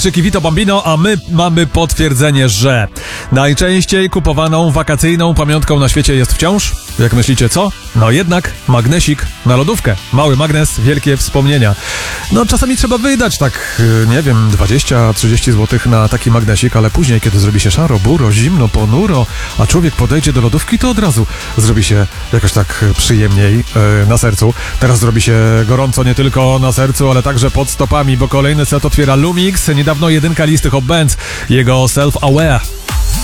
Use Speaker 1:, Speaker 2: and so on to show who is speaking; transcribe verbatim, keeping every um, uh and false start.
Speaker 1: Czyki Vito Bambino, a my mamy potwierdzenie, że najczęściej kupowaną wakacyjną pamiątką na świecie jest wciąż, jak myślicie, co? No jednak magnesik na lodówkę. Mały magnes, wielkie wspomnienia. No czasami trzeba wydać tak, nie wiem, dwadzieścia trzydzieści złotych na taki magnesik, ale później, kiedy zrobi się szaro, buro, zimno, ponuro, a człowiek podejdzie do lodówki, to od razu zrobi się jakoś tak przyjemniej yy, na sercu. Teraz zrobi się gorąco nie tylko na sercu, ale także pod stopami, bo kolejny set otwiera Lumix. Niedawno jedynka listy Hot Bands, jego Self Aware.